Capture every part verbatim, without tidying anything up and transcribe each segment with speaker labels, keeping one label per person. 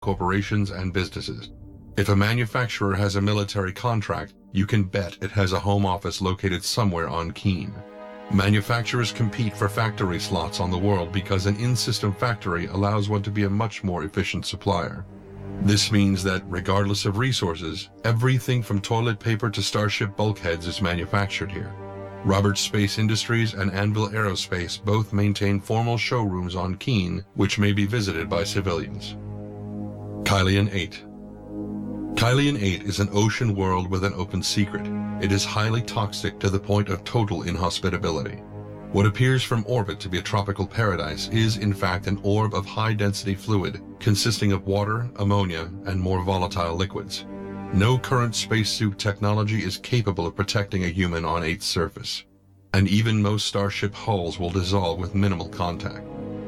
Speaker 1: corporations and businesses. If a manufacturer has a military contract, you can bet it has a home office located somewhere on Keen. Manufacturers compete for factory slots on the world because an in-system factory allows one to be a much more efficient supplier. This means that, regardless of resources, everything from toilet paper to Starship bulkheads is manufactured here. Roberts Space Industries and Anvil Aerospace both maintain formal showrooms on Keen, which may be visited by civilians. Kylian eight. Kylian eight is an ocean world with an open secret. It is highly toxic to the point of total inhospitability. What appears from orbit to be a tropical paradise is, in fact, an orb of high-density fluid consisting of water, ammonia, and more volatile liquids. No current spacesuit technology is capable of protecting a human on eight's surface, and even most Starship hulls will dissolve with minimal contact.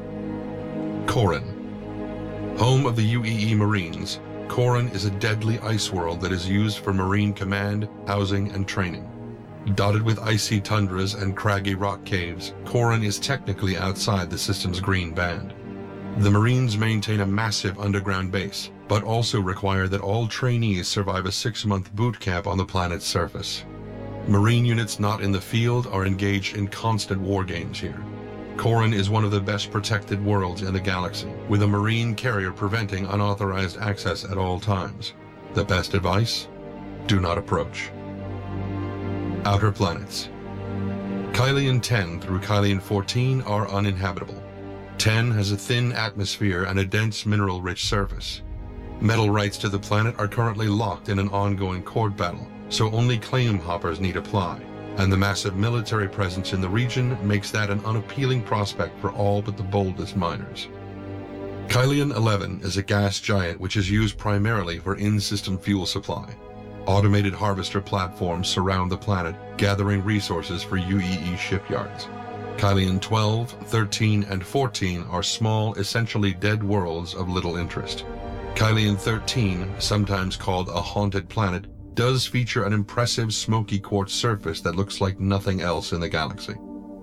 Speaker 1: Corin. Home of the U E E Marines, Corin is a deadly ice world that is used for Marine command, housing, and training. Dotted with icy tundras and craggy rock caves, Corin is technically outside the system's green band. The Marines maintain a massive underground base, but also require that all trainees survive a six-month boot camp on the planet's surface. Marine units not in the field are engaged in constant war games here. Corin is one of the best protected worlds in the galaxy, with a Marine carrier preventing unauthorized access at all times. The best advice? Do not approach. Outer planets. Kylian ten through Kylian fourteen are uninhabitable. ten has a thin atmosphere and a dense mineral-rich surface. Metal rights to the planet are currently locked in an ongoing court battle, so only claim hoppers need apply, and the massive military presence in the region makes that an unappealing prospect for all but the boldest miners. Kylian eleven is a gas giant which is used primarily for in-system fuel supply. Automated harvester platforms surround the planet, gathering resources for U E E shipyards. Kylian twelve, thirteen, and fourteen are small, essentially dead worlds of little interest. Kylian thirteen, sometimes called a haunted planet, does feature an impressive smoky quartz surface that looks like nothing else in the galaxy.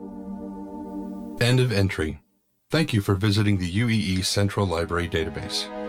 Speaker 1: End of entry. Thank you for visiting the U E E Central Library database.